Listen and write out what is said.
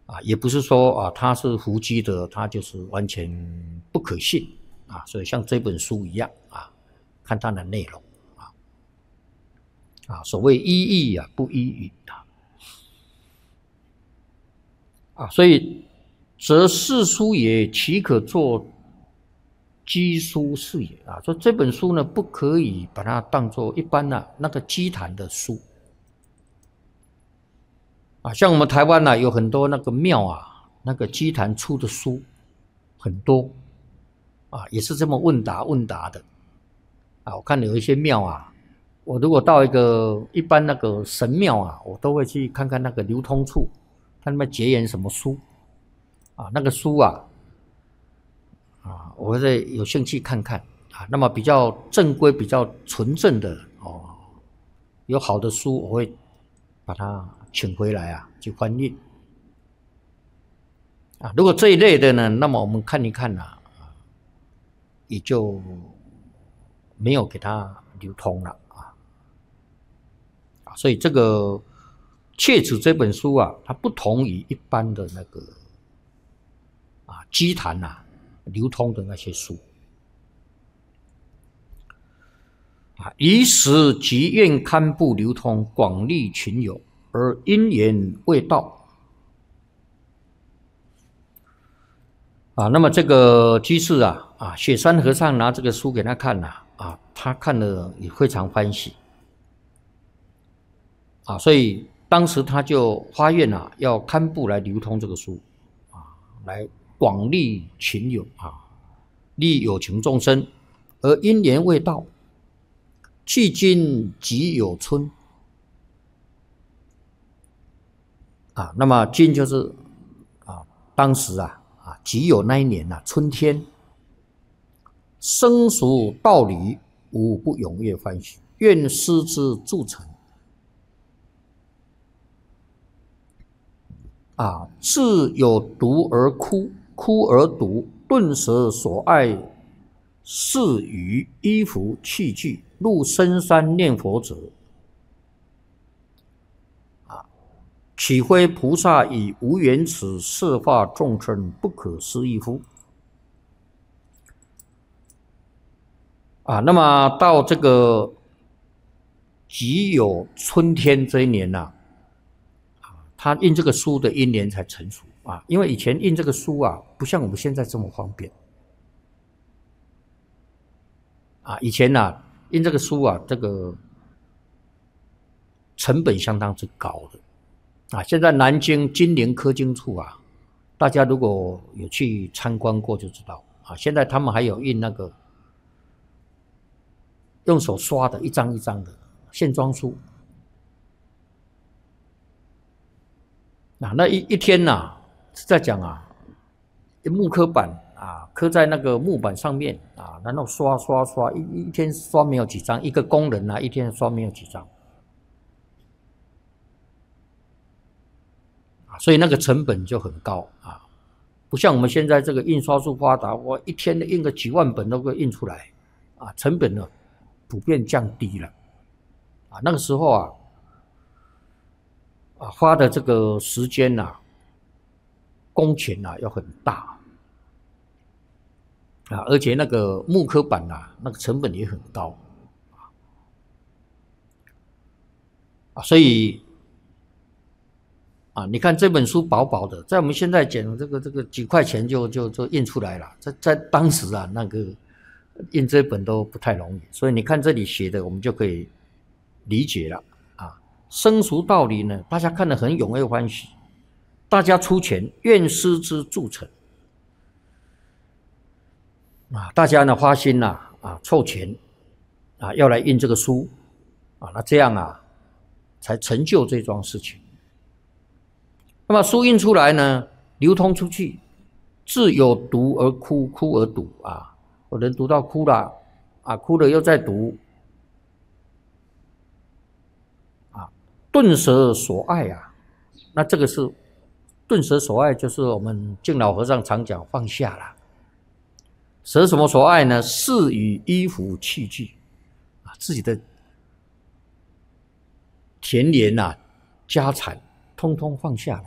也不是说它是伏击的，它就是完全不可信所以像这本书一样看它的内容所谓依义不依语所以则是书也，岂可作鸡书是也说这本书呢，不可以把它当作一般那个鸡坛的书像我们台湾有很多那个庙那个鸡坛出的书很多也是这么问答的我看有一些庙我如果到一般那个神庙我都会去看看那个流通处，看他们结缘什么书那个书我会有兴趣看看那么比较正规、比较纯正的有好的书，我会把它请回来去翻译如果这一类的呢，那么我们看一看也就没有给它流通了所以这个切子这本书它不同于一般的那个鸡坛流通的那些书以使即愿刊布流通，广利群友，而因缘未到那么这个居士雪山和尚拿这个书给他看他看了也非常欢喜所以当时他就发愿要刊布来流通这个书来广利群友利有情众生，而因缘未到，迄今即有春那么今就是当时即有那一年春天，生熟道理，无不踊跃欢喜，愿师之助成自有读而哭，哭而读，顿舍所爱事于衣服器具，入深山念佛者岂非菩萨以无缘此摄化众生，不可思议乎那么到这个即有春天这一年他印这个书的因缘才成熟因为以前印这个书不像我们现在这么方便以前印这个书这个成本相当之高的现在南京金陵科经处大家如果有去参观过就知道现在他们还有印那个用手刷的一张一张的线装书那一天是在讲木刻板刻在那个木板上面然后刷一天刷没有几张，一个工人一天刷没有几张所以那个成本就很高不像我们现在这个印刷术发达，我一天印个几万本都可以印出来成本呢普遍降低了那个时候花的这个时间工钱要很大而且那个木刻板那个成本也很高所以你看这本书薄薄的，在我们现在讲这个几块钱就印出来了，在当时那个印这本都不太容易，所以你看这里写的，我们就可以理解了生熟道理呢，大家看得很踊跃欢喜，大家出钱，愿师之助成大家呢花心凑钱要来印这个书那这样才成就这桩事情。那么书印出来呢，流通出去，自有读而哭，哭而读有人读到哭了哭了又再读顿舍所爱那这个是顿舍所爱，就是我们敬老和尚常讲放下了。舍什么所爱呢？事与衣服器具自己的田园家产通通放下了